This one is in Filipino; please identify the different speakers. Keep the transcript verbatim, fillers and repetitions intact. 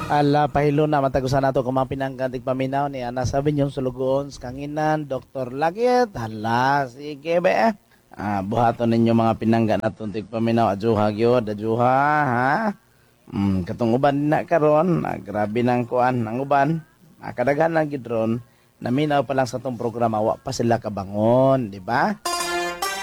Speaker 1: Ala, pahilo na matagusan nato kung mga pinanggantig paminaw ni Ana sabi niyong sulugoon sa kanginan, Doktor Lagit. Hala, sige be. Ah, buhaton ninyo mga pinangga na tuntig paminaw. Ajuha gyud, ajuha, ha? Mm, katong uban na karon, ah, grabe nang kuan ang uban. Nakadaghan lang gid ron. Naminaw pa lang sa tong programa, wa pa sila kabangon, di ba?